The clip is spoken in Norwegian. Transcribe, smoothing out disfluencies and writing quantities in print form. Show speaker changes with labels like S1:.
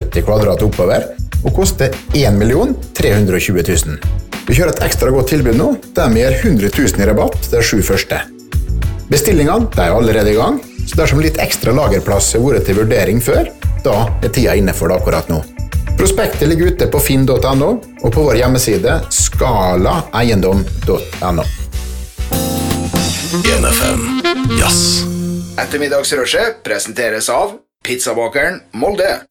S1: 70 kvadrat oppover, og koster 1.320 000. Vi kjører et ekstra godt tilbud nå, der vi gir 100 000 i rabatt de 7 første. Bestillingene de er allerede i gang, så dersom litt ekstra lagerplass har vært til vurdering før, da er tida inne for det akkurat nå. Prospektet ligger ute på finn.no, og på vår hjemmeside skalaeiendom.no.
S2: NFM Jazz.
S3: Ettermiddagsrushet presenteres av Pizzabakeren Molde.